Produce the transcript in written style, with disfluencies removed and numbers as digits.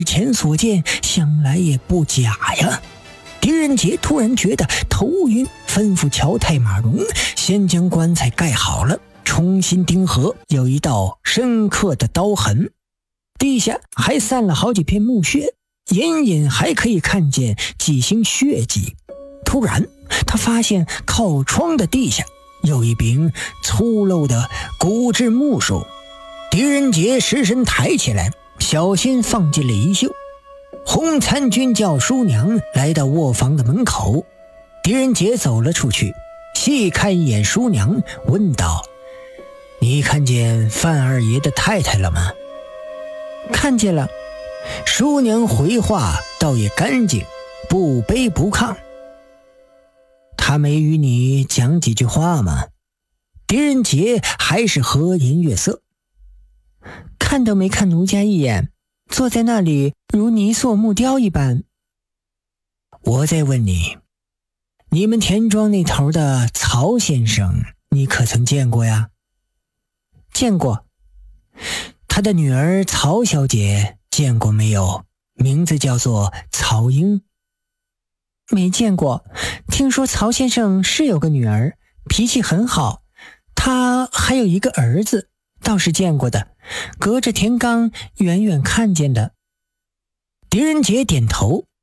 前所见想来也不假呀。狄仁杰突然觉得头晕，吩咐乔太马荣先将棺材盖好了，重新钉合，有一道深刻的刀痕，地下还散了好几片木屑，隐隐还可以看见几星血迹。突然他发现靠窗的地下有一柄粗陋的骨质木梳，狄仁杰失身抬起来，小心放进了衣袖。红参军叫叔娘来到卧房的门口，狄仁杰走了出去，细看一眼叔娘，问道：你看见范二爷的太太了吗？看见了。叔娘回话倒也干净，不卑不亢。他没与你讲几句话吗？狄仁杰还是和颜悦色。看都没看奴家一眼，坐在那里如泥塑木雕一般。我再问你，你们田庄那头的曹先生你可曾见过呀？见过。他的女儿曹小姐见过没有？名字叫做曹英。没见过，听说曹先生是有个女儿，脾气很好，他还有一个儿子，倒是见过的，隔着田缸远远看见的。狄仁杰点头，